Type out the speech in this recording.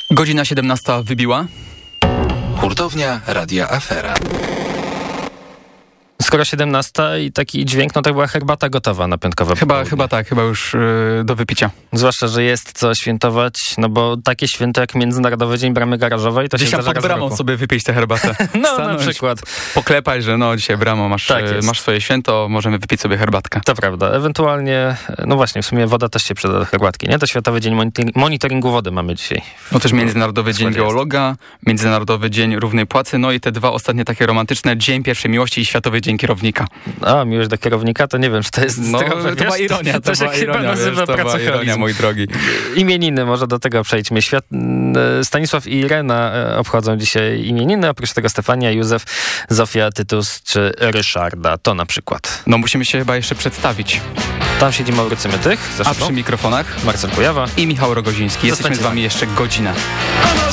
Godzina 17 wybiła. Hurtownia Radia Afera. Skoro 17 i taki dźwięk, no to była herbata gotowa na piątkowe popołudnie. Chyba tak, chyba już do wypicia. Zwłaszcza, że jest co świętować, no bo takie święto jak Międzynarodowy Dzień Bramy Garażowej, to Gdzieś się tam zdarza pod raz w bramą roku. sobie wypić tę herbatę. No Stanąć, na przykład. poklepać, że no dzisiaj bramo, masz swoje święto, możemy wypić sobie herbatkę. To prawda. Ewentualnie, no właśnie, w sumie woda też się przyda do herbatki, nie? To Światowy Dzień Monitoringu Wody mamy dzisiaj. No też Międzynarodowy Dzień Geologa, Międzynarodowy Dzień Równej Płacy, no i te dwa ostatnie takie romantyczne, Dzień Pierwszej Miłości i Światowy Dzień Kierownika. A, miłość do kierownika, to nie wiem, czy to jest zdrowe, to była ironia, to się chyba nazywa pracoholizm. Mój drogi. Imieniny, może do tego przejdźmy. Stanisław i Irena obchodzą dzisiaj imieniny, oprócz tego Stefania, Józef, Zofia, Tytus czy Ryszarda. To na przykład. No musimy się chyba jeszcze przedstawić. Tam siedzi Maurycy Mytych, a przy mikrofonach Marcel Kujawa i Michał Rogoziński. Jesteśmy z wami jeszcze godzinę.